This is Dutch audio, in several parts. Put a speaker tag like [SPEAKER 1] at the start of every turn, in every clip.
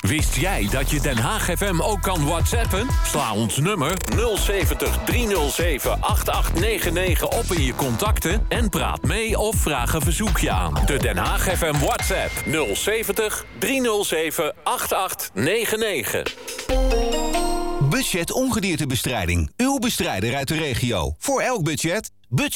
[SPEAKER 1] Wist jij dat je Den Haag FM ook kan whatsappen? Sla ons nummer 070 307 8899 op in je contacten... en praat mee of vraag een verzoekje aan. De Den Haag FM WhatsApp 070 307 8899.
[SPEAKER 2] Budget ongediertebestrijding. Uw bestrijder uit de regio. Voor elk budget.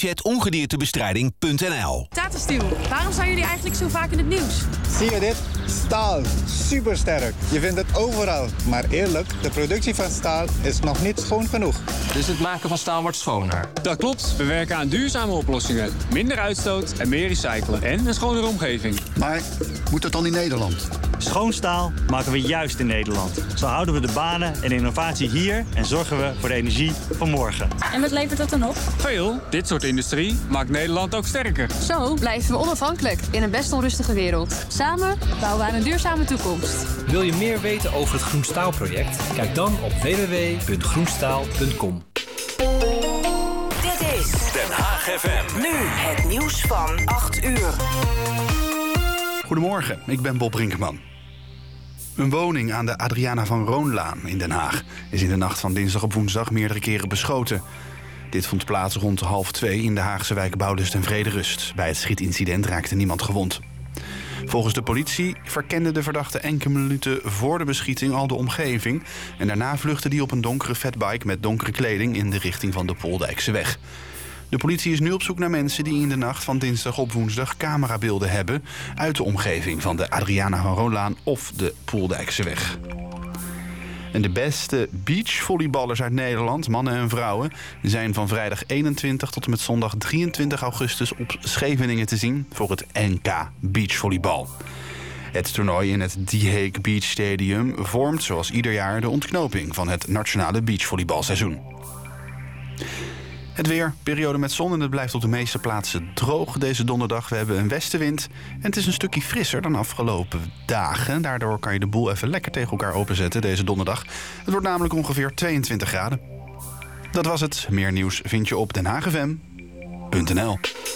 [SPEAKER 2] Budgetongediertebestrijding.nl.
[SPEAKER 3] Tata Steel, waarom zijn jullie eigenlijk zo vaak in het nieuws?
[SPEAKER 4] Zie je dit? Staal. Supersterk. Je vindt het overal. Maar eerlijk, de productie van staal is nog niet schoon genoeg.
[SPEAKER 5] Dus het maken van staal wordt schoner?
[SPEAKER 6] Dat klopt. We werken aan duurzame oplossingen. Minder uitstoot en meer recyclen. En een schonere omgeving.
[SPEAKER 7] Maar moet dat dan in Nederland?
[SPEAKER 8] Schoon staal maken we juist in Nederland. Zo houden we de banen en innovatie hier en zorgen we voor de energie van morgen.
[SPEAKER 3] En wat levert dat dan op?
[SPEAKER 6] Veel. Dit soort industrie maakt Nederland ook sterker.
[SPEAKER 3] Zo blijven we onafhankelijk in een best onrustige wereld. Samen bouwen we aan een duurzame toekomst.
[SPEAKER 9] Wil je meer weten over het Groenstaalproject? Kijk dan op www.groenstaal.com.
[SPEAKER 10] Dit is
[SPEAKER 1] Den Haag FM.
[SPEAKER 10] nu het nieuws van 8 uur.
[SPEAKER 11] Goedemorgen, ik ben Bob Brinkman. Een woning aan de Adriana van Roonlaan in Den Haag is in de nacht van dinsdag op woensdag meerdere keren beschoten. Dit vond plaats rond 1:30 in de Haagse wijk Bouwlust en Vrederust. Bij het schietincident raakte niemand gewond. Volgens de politie verkende de verdachte enkele minuten voor de beschieting al de omgeving. En daarna vluchtte hij op een donkere fatbike met donkere kleding in de richting van de Poeldijkseweg. De politie is nu op zoek naar mensen die in de nacht van dinsdag op woensdag camerabeelden hebben uit de omgeving van de Adriana van Roonlaan of de Poeldijkseweg. En de beste beachvolleyballers uit Nederland, mannen en vrouwen, zijn van vrijdag 21 tot en met zondag 23 augustus op Scheveningen te zien voor het NK Beachvolleybal. Het toernooi in het The Hague Beach Stadium vormt zoals ieder jaar de ontknoping van het nationale beachvolleybalseizoen. Het weer, periode met zon en het blijft op de meeste plaatsen droog deze donderdag. We hebben een westenwind en het is een stukje frisser dan afgelopen dagen. Daardoor kan je de boel even lekker tegen elkaar openzetten deze donderdag. Het wordt namelijk ongeveer 22 graden. Dat was het. Meer nieuws vind je op denhaagfm.nl.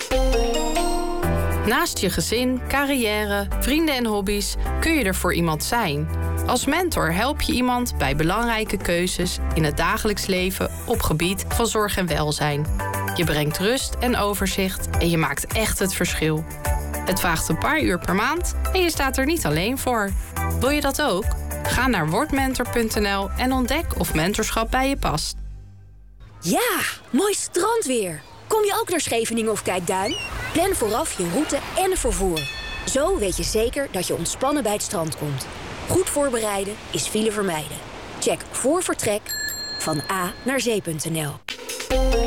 [SPEAKER 12] Naast je gezin, carrière, vrienden en hobby's kun je er voor iemand zijn. Als mentor help je iemand bij belangrijke keuzes in het dagelijks leven op gebied van zorg en welzijn. Je brengt rust en overzicht en je maakt echt het verschil. Het vraagt een paar uur per maand en je staat er niet alleen voor. Wil je dat ook? Ga naar wordmentor.nl en ontdek of mentorschap bij je past.
[SPEAKER 13] Ja, mooi strandweer. Kom je ook naar Scheveningen of Kijkduin? Plan vooraf je route en vervoer. Zo weet je zeker dat je ontspannen bij het strand komt. Goed voorbereiden is file vermijden. Check voor vertrek van A naar zee.nl.